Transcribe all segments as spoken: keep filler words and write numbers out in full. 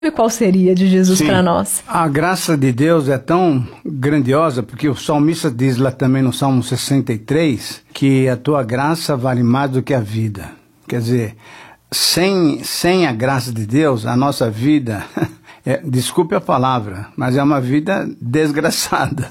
qual seria de Jesus para nós? A graça de Deus é tão grandiosa, porque o salmista diz lá também no Salmo sessenta e três, que a tua graça vale mais do que a vida. Quer dizer, sem, sem a graça de Deus, a nossa vida, é, desculpe a palavra, mas é uma vida desgraçada.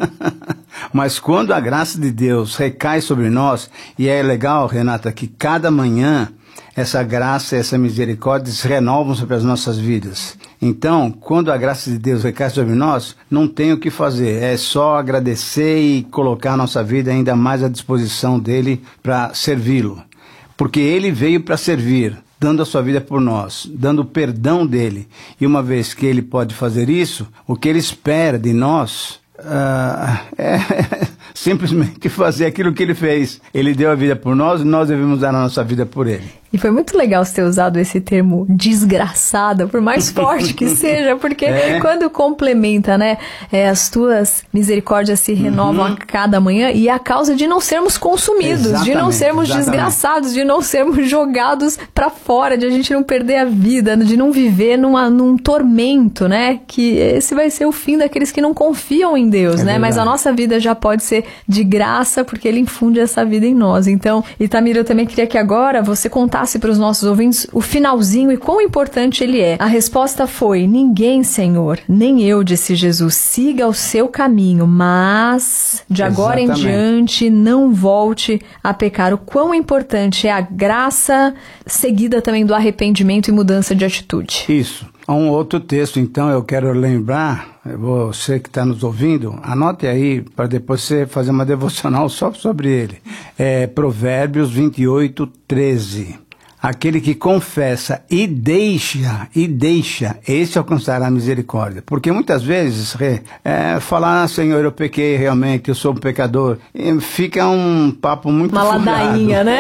Mas quando a graça de Deus recai sobre nós, e é legal, Renata, que cada manhã essa graça e essa misericórdia se renovam sobre as nossas vidas. Então, quando a graça de Deus recai sobre nós, não tem o que fazer. É só agradecer e colocar a nossa vida ainda mais à disposição dele para servi-lo. Porque ele veio para servir, dando a sua vida por nós, dando o perdão dele. E uma vez que ele pode fazer isso, o que ele espera de nós uh, é simplesmente fazer aquilo que ele fez. Ele deu a vida por nós e nós devemos dar a nossa vida por ele. E foi muito legal você ter usado esse termo desgraçada, por mais forte que seja, porque é. quando complementa, né, é, as tuas misericórdias se renovam uhum. a cada manhã, e é a causa de não sermos consumidos, exatamente, de não sermos exatamente. desgraçados, de não sermos jogados para fora, de a gente não perder a vida, de não viver numa, num tormento, né, que esse vai ser o fim daqueles que não confiam em Deus, é né, verdade. Mas a nossa vida já pode ser de graça, porque Ele infunde essa vida em nós. Então, Itamira, eu também queria que agora você contasse para os nossos ouvintes o finalzinho e quão importante ele é. A resposta foi: ninguém, Senhor, nem eu, disse Jesus, siga o seu caminho, mas de agora Exatamente. em diante não volte a pecar. O quão importante é a graça seguida também do arrependimento e mudança de atitude. Isso. Há um outro texto, então, eu quero lembrar, você que está nos ouvindo, anote aí para depois você fazer uma devocional só sobre ele. É Provérbios vinte e oito, treze. Aquele que confessa e deixa, e deixa, esse alcançará a misericórdia. Porque muitas vezes, é, falar, ah, Senhor, eu pequei realmente, eu sou um pecador, fica um papo muito Uma furado. ladainha, né?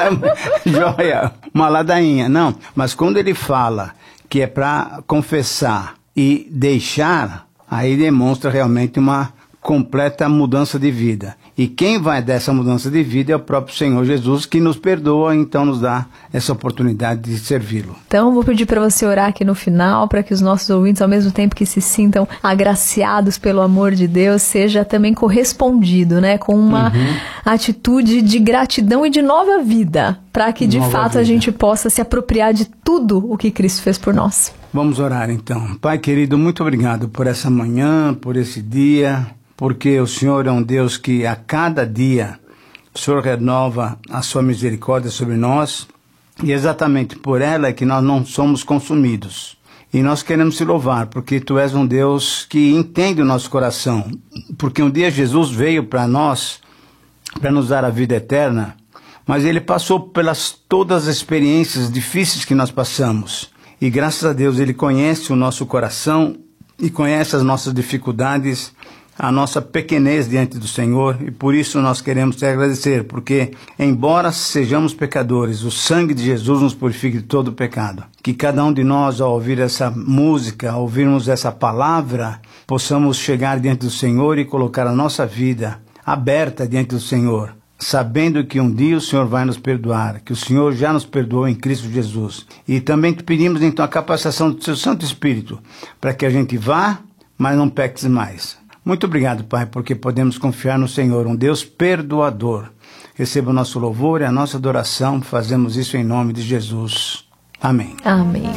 Joia, uma ladainha. Não, mas quando ele fala que é para confessar e deixar, aí demonstra realmente uma completa mudança de vida. E quem vai dessa mudança de vida é o próprio Senhor Jesus, que nos perdoa e então nos dá essa oportunidade de servi-lo. Então, vou pedir para você orar aqui no final, para que os nossos ouvintes, ao mesmo tempo que se sintam agraciados pelo amor de Deus, seja também correspondido, né, com uma uhum. atitude de gratidão e de nova vida, para que de nova fato vida. a gente possa se apropriar de tudo o que Cristo fez por nós. Vamos orar então. Pai querido, muito obrigado por essa manhã, por esse dia, porque o Senhor é um Deus que a cada dia o Senhor renova a sua misericórdia sobre nós, e exatamente por ela é que nós não somos consumidos. E nós queremos te louvar, porque tu és um Deus que entende o nosso coração, porque um dia Jesus veio para nós, para nos dar a vida eterna, mas ele passou pelas todas as experiências difíceis que nós passamos, e graças a Deus ele conhece o nosso coração e conhece as nossas dificuldades, a nossa pequenez diante do Senhor, e por isso nós queremos te agradecer, porque embora sejamos pecadores, o sangue de Jesus nos purifica de todo o pecado. Que cada um de nós, ao ouvir essa música, ao ouvirmos essa palavra, possamos chegar diante do Senhor e colocar a nossa vida aberta diante do Senhor, sabendo que um dia o Senhor vai nos perdoar, que o Senhor já nos perdoou em Cristo Jesus. E também te pedimos então a capacitação do seu Santo Espírito, para que a gente vá, mas não peques mais. Muito obrigado, Pai, porque podemos confiar no Senhor, um Deus perdoador. Receba o nosso louvor e a nossa adoração. Fazemos isso em nome de Jesus. Amém. Amém.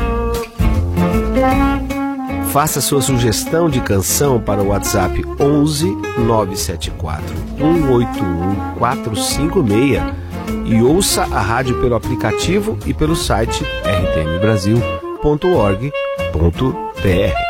Faça sua sugestão de canção para o WhatsApp onze nove sete quatro, um oito um, quatro cinco seis e ouça a rádio pelo aplicativo e pelo site r t m brasil ponto org ponto b r.